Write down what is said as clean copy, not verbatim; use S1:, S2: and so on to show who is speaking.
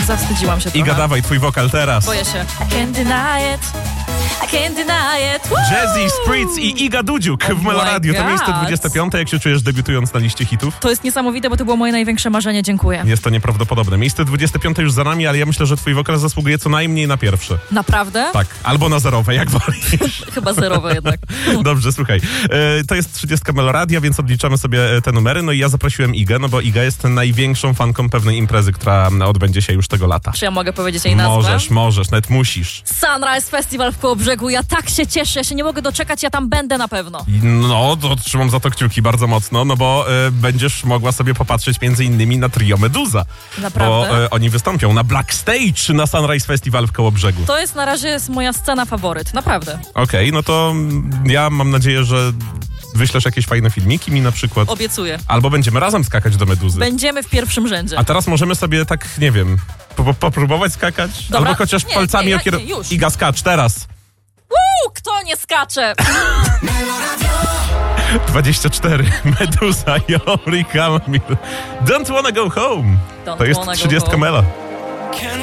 S1: Zawstydziłam się trochę.
S2: Iga, dawaj, twój wokal teraz.
S1: Boję się. I can't deny it. I can't deny it. Woo!
S2: Jazzy, Spritz i Iga Dudziuk
S1: Oh
S2: w Meloradiu. To
S1: my
S2: miejsce
S1: God.
S2: 25. Jak się czujesz debiutując na liście hitów?
S1: To jest niesamowite, bo to było moje największe marzenie. Dziękuję.
S2: Jest to nieprawdopodobne. Miejsce 25 już za nami, ale ja myślę, że twój wokal zasługuje co najmniej na pierwsze.
S1: Naprawdę?
S2: Tak, albo na zerowe, jak wolisz.
S1: Chyba zerowe jednak.
S2: Dobrze, słuchaj. To jest 30 Meloradia, więc odliczamy sobie te numery. No i ja zaprosiłem Igę, no bo Iga jest największą fanką pewnej imprezy, która odbędzie się już tego lata.
S1: Czy ja mogę powiedzieć jej nazwę?
S2: Możesz, nawet musisz.
S1: Sunrise Festival w Kołobrzegu. Ja tak się cieszę, ja się nie mogę doczekać, ja tam będę na pewno.
S2: No, to trzymam za to kciuki bardzo mocno, no bo będziesz mogła sobie popatrzeć między innymi na trio Meduza.
S1: Naprawdę?
S2: Bo oni wystąpią na Black Stage na Sunrise Festival w Kołobrzegu.
S1: To jest na razie moja scena faworyt, naprawdę.
S2: Okej, no to ja mam nadzieję, że wyślesz jakieś fajne filmiki mi na przykład.
S1: Obiecuję.
S2: Albo będziemy razem skakać do Meduzy.
S1: Będziemy w pierwszym rzędzie.
S2: A teraz możemy sobie tak, nie wiem, popróbować skakać?
S1: Dobra.
S2: Albo chociaż
S1: Nie,
S2: palcami
S1: nie,
S2: o
S1: już.
S2: Iga, skacz teraz.
S1: Kto nie skacze?
S2: 24. Meduza i Omri Kamil. Don't wanna go home.
S1: Don't
S2: To jest
S1: wanna go
S2: 30
S1: home.
S2: Mela.